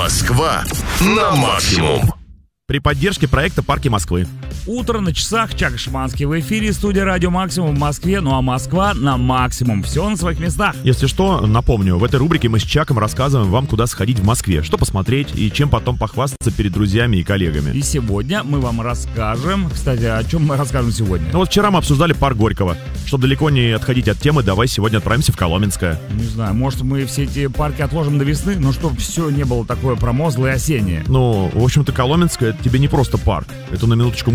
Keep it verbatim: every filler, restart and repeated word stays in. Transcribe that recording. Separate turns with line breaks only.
Москва на максимум.
При поддержке проекта «Парки Москвы».
Утро на часах, Чак Шманский в эфире, студия «Радио Максимум» в Москве, ну а Москва на максимум. Все на своих местах.
Если что, напомню, в этой рубрике мы с Чаком рассказываем вам, куда сходить в Москве, что посмотреть и чем потом похвастаться перед друзьями и коллегами.
И сегодня мы вам расскажем, кстати, о чем мы расскажем сегодня?
Ну вот вчера мы обсуждали парк Горького. Чтобы далеко не отходить от темы, давай сегодня отправимся в Коломенское.
Не знаю, может мы все эти парки отложим до весны, но чтобы все не было такое промозглое и осеннее.
Ну, в общем-то, Коломенское — это тебе не просто парк. Это, на минуточку,